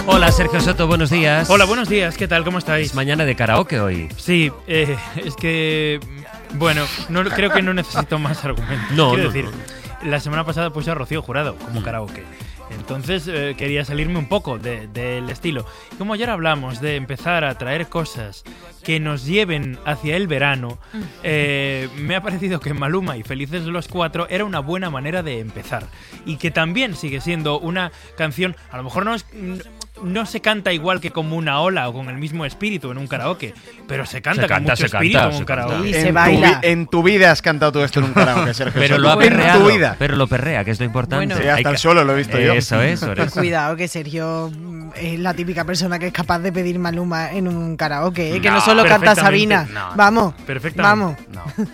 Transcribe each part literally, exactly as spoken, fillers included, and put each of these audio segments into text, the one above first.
Hola, Sergio Soto, buenos días. Hola, buenos días, ¿qué tal? ¿Cómo estáis? Es mañana de karaoke hoy. Sí, eh, es que... Bueno, no, creo que no necesito más argumentos. No, Quiero no, decir, no. la semana pasada puse a Rocío Jurado como karaoke. Entonces eh, quería salirme un poco de, del estilo. Como ayer hablamos de empezar a traer cosas que nos lleven hacia el verano, eh, me ha parecido que Maluma y Felices los Cuatro era una buena manera de empezar. Y que también sigue siendo una canción, a lo mejor no es... No se canta igual que como una ola o con el mismo espíritu en un karaoke, pero se canta Se con canta, mucho se espíritu canta, en un se karaoke. canta. Y en se tu baila. vi- en tu vida has cantado tú esto en un karaoke, Sergio. Pero Soto. lo ha En perreado, tu vida. pero lo perrea, que es lo importante. Bueno. Sí, hasta Hay el que- suelo lo he visto yo. Eso es, por Pues eso. cuidado, que Sergio mm, es la típica persona que es capaz de pedir Maluma en un karaoke, ¿eh? que No, no solo canta perfectamente. Sabina. No, no. Vamos, Perfectamente. vamos. No.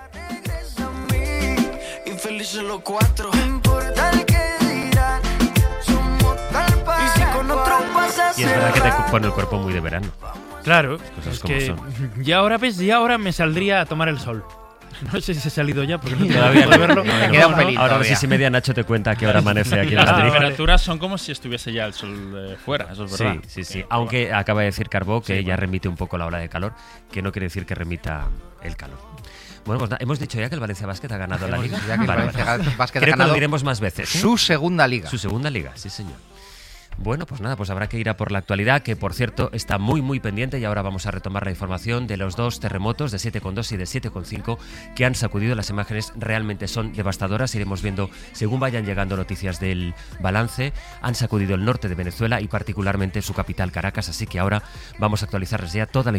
Infelices los cuatro. No importa el que dirán. Somos tal para y si con otro pasas. Y es verdad que te pone el cuerpo muy de verano. Claro, cosas es como que son. ya ahora ves, ya ahora me saldría a tomar el sol. No sé si he salido ya porque no tengo Todavía tiempo de no. verlo. No, no, queda no. un pelín Ahora a las todavía. seis y media Nacho te cuenta que ahora amanece aquí en Ah, Las Madrid. vale. temperaturas son como si estuviese ya el sol eh, fuera, eso es Sí, verdad. sí, sí. Porque, Aunque acaba de decir Carbó que Sí, ya bueno. remite un poco la ola de calor, que no quiere decir que remita el calor. Bueno, pues nada, hemos dicho ya que el Valencia Basket ha ganado la Hemos liga. dicho ya que el Vale, Valencia vale. Basket ha Creo que lo ganado diremos más veces. ¿eh? su segunda liga. Su segunda liga, sí señor. Bueno, pues nada, pues habrá que ir a por la actualidad, que por cierto está muy muy pendiente, y ahora vamos a retomar la información de los dos terremotos de siete coma dos y de siete coma cinco que han sacudido. Las imágenes realmente son devastadoras, iremos viendo según vayan llegando noticias del balance. Han sacudido el norte de Venezuela y particularmente su capital Caracas, así que ahora vamos a actualizarles ya toda la